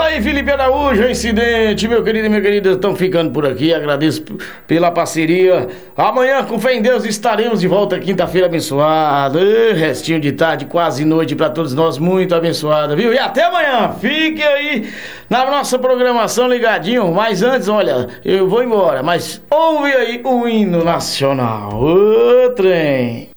aí, Felipe Araújo, incidente, meu querido e minha querida, estão ficando por aqui, agradeço pela parceria. Amanhã, com fé em Deus, estaremos de volta, quinta-feira abençoada, restinho de tarde, quase noite para todos nós, muito abençoada, viu? E até amanhã, fique aí na nossa programação ligadinho, mas antes, olha, eu vou embora, mas ouve aí o hino nacional, ô trem.